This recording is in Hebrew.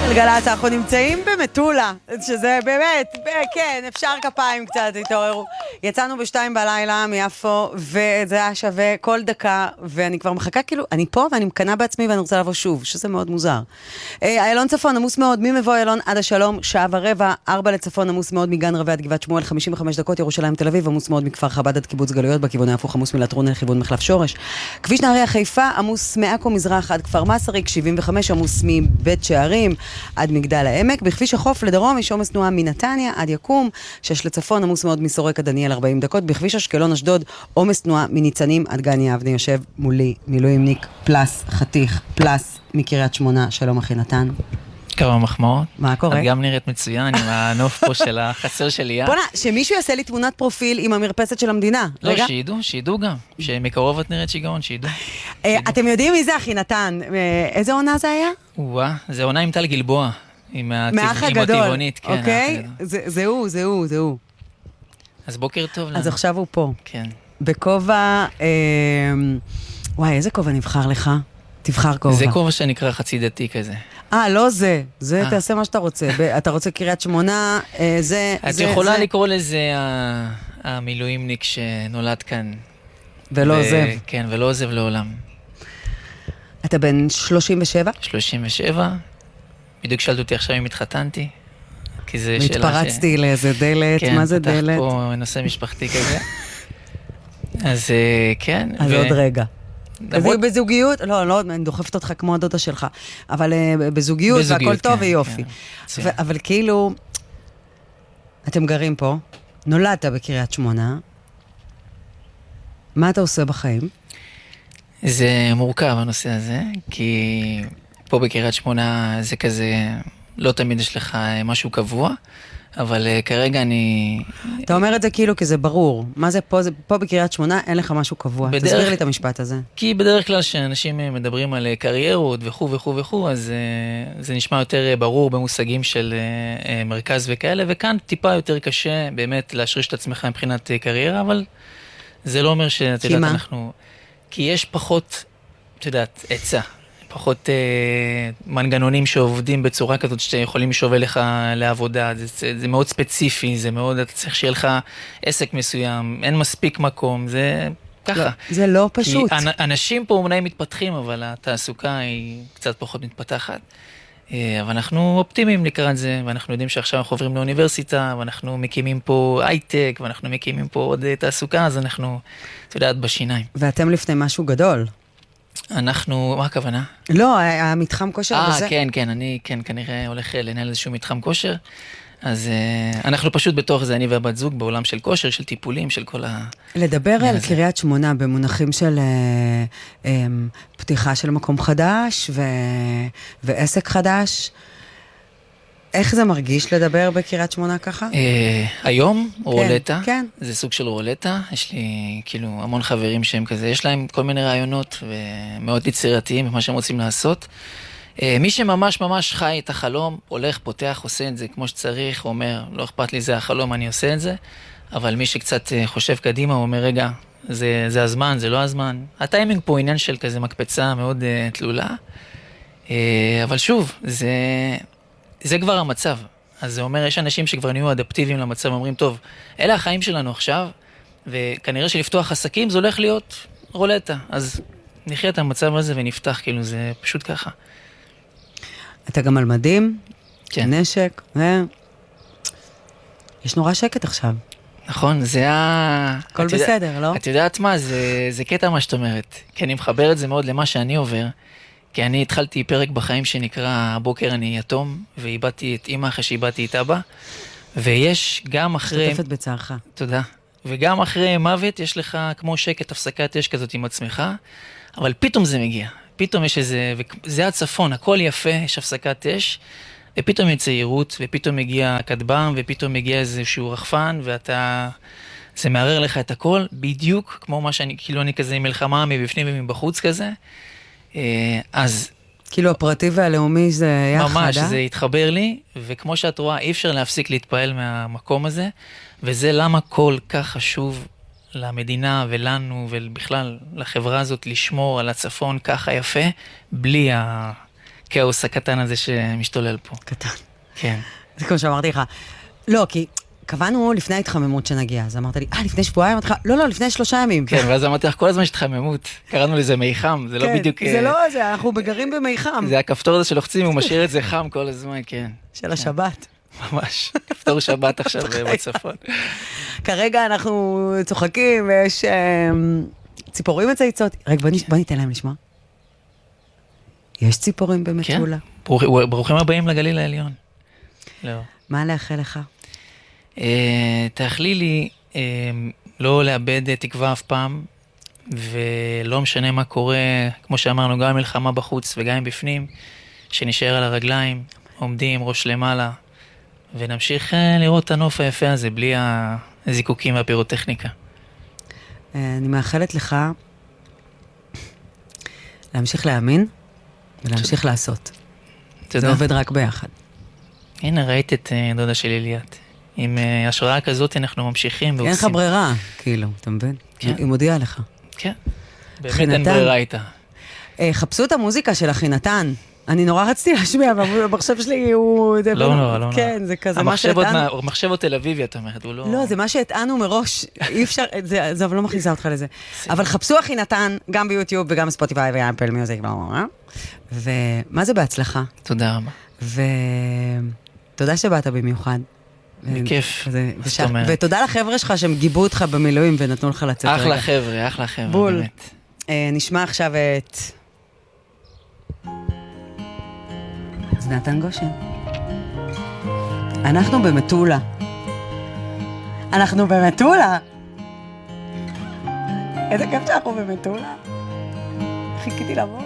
גלגלצ, אנחנו נמצאים במטולה, שזה באמת, כן, אפשר כפיים קצת, התעוררו. יצאנו בשתיים בלילה מיפו, וזה היה שווה כל דקה, ואני כבר מחכה כאילו, אני פה ואני מקנה בעצמי ואני רוצה לבוא שוב, שזה מאוד מוזר. איילון צפון עמוס מאוד, ממבוא איילון עד השלום, שעה ורבע, 4 לצפון עמוס מאוד, מגן רבי עד גבעת שמואל, 55 דקות, ירושלים תל אביב, עמוס מאוד מכפר חב"ד עד קיבוץ גלויות, בכיוון ההפוך עמוס מלטרון לכיוון מחלף שורש. כביש נהריה חיפה, עמוס מעכו מזרח עד כפר מסריק, 75 עמוס מבית שערים עד מגדל העמק. בכביש החוף לדרום יש עומס תנועה מנתניה עד יקום, 6 לצפון עמוס מאוד מסורק עד דניאל 40 דקות. בכביש אשקלון אשדוד עומס תנועה מניצנים עד גן יבנה. יושב מולי מילואימניק פלס חתיך פלס מקריית שמונה. שלום אחי נתן. כמה מחמאות. מה קורה? את גם נראית מצוין עם הנוף פה של החצר של ליאה. בוא'נה, שמישהו יעשה לי תמונת פרופיל עם המרפסת של המדינה. לא, שידעו גם. שמקרוב את נראית שיגעון, שידעו. אתם יודעים מי זה אחי נתן? איזה עונה זה היה? זה עונה עם טל גלבוע. מאח הגדול. הטבעונית. אוקיי? זה הוא. אז בוקר טוב. אז עכשיו הוא פה. כן. בכובע, וואי, איזה כובע נבחר לך? תבחר כובע. זה כובע שנקרא חצי דתי כזה. לא זה. זה תעשה מה שאתה רוצה. אתה רוצה קריית שמונה, זה... את יכולה לקרוא לזה המילואימניק שנולד כאן. ולא עוזב. כן, ולא עוזב לעולם. אתה בן 37? 37. בדיוק שאלת אותי עכשיו אם התחתנתי. כי זה שאלה התפרצתי לאיזה דלת, מה זה דלת? כן, פתח פה נושא משפחתי כזה. אז כן. אז עוד רגע. בזוגיות, לא, אני דוחפת אותך כמו הדודה שלך, אבל בזוגיות והכל טוב ויופי. אבל כאילו, אתם גרים פה, נולדת בקריית שמונה, מה אתה עושה בחיים? זה מורכב הנושא הזה, כי פה בקריית שמונה זה כזה, לא תמיד יש לך משהו קבוע, אבל כרגע אני... אתה אומר את זה כאילו כי זה ברור. מה זה פה? פה בקריית שמונה אין לך משהו קבוע. תסביר לי את המשפט הזה. כי בדרך כלל שאנשים מדברים על קריירות וכו', אז זה נשמע יותר ברור במושגים של מרכז וכאלה, וכאן טיפה יותר קשה באמת להשריש את עצמך מבחינת קריירה, אבל זה לא אומר שאת יודעת אנחנו... כי יש פחות, את יודעת, עצה. פחות מנגנונים שעובדים בצורה כזאת שיכולים לשווה לך לעבודה, זה מאוד ספציפי, זה מאוד, אתה צריך שיהיה לך עסק מסוים, אין מספיק מקום, זה ככה. לא, זה לא פשוט. כי אנשים פה אומנם מתפתחים, אבל התעסוקה היא קצת פחות מתפתחת. אבל אנחנו אופטימיים לקראת זה, ואנחנו יודעים שעכשיו אנחנו עוברים לאוניברסיטה, ואנחנו מקימים פה הייטק, ואנחנו מקימים פה עוד תעסוקה, אז אנחנו, את יודעת, בשיניים. ואתם לפני משהו גדול. אנחנו, מה הכוונה? לא, המתחם כושר וזה. כן, אני כנראה הולך לנהל איזשהו מתחם כושר, אז אנחנו פשוט בתוך זה, אני והבת זוג, בעולם של כושר, של טיפולים, של כל לדבר על קריית שמונה במונחים של פתיחה של מקום חדש ועסק חדש, איך זה מרגיש לדבר בקריית שמונה ככה? היום רולטה, כן. זה סוג של רולטה, יש לי כאילו המון חברים שהם כזה, יש להם כל מיני רעיונות ומאוד יצירתיים במה שהם רוצים לעשות. מי שממש ממש חי את החלום, הולך, פותח, עושה את זה כמו שצריך, אומר, לא אכפת לי, זה החלום, אני עושה את זה, אבל מי שקצת חושב קדימה, הוא אומר, רגע, זה הזמן, זה לא הזמן. הטיימינג פה עניין של כזה מקפצה מאוד תלולה, אבל שוב, זה כבר המצב. אז זה אומר, יש אנשים שכבר נהיו אדפטיביים למצב, אומרים, טוב, אלה החיים שלנו עכשיו, וכנראה שלפתוח עסקים זה הולך להיות רולטה. אז נחיה את המצב הזה ונפתח, כאילו זה פשוט ככה. אתה גם על מדים, כן. נשק, יש נורא שקט עכשיו. נכון, זה הכל בסדר, לא? את יודעת מה, זה קטע מה שאת אומרת. כי אני מחבר את זה מאוד למה שאני עובר, כי אני התחלתי פרק בחיים שנקרא הבוקר אני יתום, ואיבדתי את אמא אחרי שאיבדתי את אבא, ויש גם אחרי... שותפת בצערך. תודה. וגם אחרי מוות יש לך כמו שקט, הפסקת אש כזאת עם עצמך, אבל פתאום זה מגיע. פתאום יש איזה, וזה הצפון, הכל יפה, יש הפסקת אש, ופתאום יצא יירוט, ופתאום מגיע כטב"ם, ופתאום מגיע איזשהו רחפן, ואתה... זה מערער לך את הכל, בדיוק כמו מה שאני, כאילו אני כזה מלחמה מבפנים ומבחוץ כזה, אז... כאילו הפרטי והלאומי זה יחד, ממש, זה התחבר לי, וכמו שאת רואה, אי אפשר להפסיק להתפעל מהמקום הזה, וזה למה כל כך חשוב למדינה ולנו, ובכלל לחברה הזאת, לשמור על הצפון ככה יפה, בלי הכאוס הקטן הזה שמשתולל פה. קטן. כן. זה כמו שאמרתי לך. לא, כי קבענו לפני ההתחממות שנגיע, אז אמרת לי, לפני שבועיים? אמרתי לך, לא, לפני 3 ימים. כן, ואז אמרתי לך, כל הזמן יש התחממות. קראנו לזה מי חם, זה לא בדיוק... כן, זה לא זה, אנחנו בגרים במי חם. זה הכפתור הזה שלוחצים, הוא משאיר את זה חם כל הזמן, כן. של השבת. ממש, כפתור שבת עכשיו בצפון. כרגע אנחנו צוחקים, ויש ציפורים מצייצות. רגע, בוא ניתן להם לשמוע. יש ציפורים במטולה. כן, ברוכים הבאים לגליל העליון. לא. מה לאחל לך? תאכלי לי לא לאבד תקווה אף פעם, ולא משנה מה קורה, כמו שאמרנו, גם מלחמה בחוץ וגם בפנים, שנשאר על הרגליים, עומדים ראש למעלה, ונמשיך לראות את הנוף היפה הזה, בלי הזיקוקים והפירוטכניקה. אני מאחלת לך להמשיך להאמין ולהמשיך לעשות. זה עובד רק ביחד. הנה, ראית את דודה שלי ליאת. עם השראה כזאת אנחנו ממשיכים ועושים. אין לך ברירה, כאילו, אתה מבין? היא מודיעה לך. כן, באמת אין ברירה איתה. חפשו את המוזיקה של אחינתן. אני נורא רציתי להשמיע, אבל המחשב שלי הוא... לא נורא. כן, זה כזה מה שהטענו. המחשב עוד תל אביבי, את אומרת, הוא לא... לא, זה מה שהטענו מראש, אי אפשר, זה אבל לא מכניסה אותך לזה. אבל חפשו אחינתן, גם ביוטיוב וגם בספוטיפיי ואפל מיוזיק, ומה זה בהצלחה? תודה רבה. ותודה שבאת במיוחד. בכיף. ותודה לחבר'ה שלך שהם גיבו אותך במילואים ונתנו לך לצאת רגע. אחלה חבר'ה, בול. באמת. נשמע עכשיו את... אז נתן גושן. אנחנו במטולה. איזה כיף שאנחנו במטולה. חיכיתי לבוא.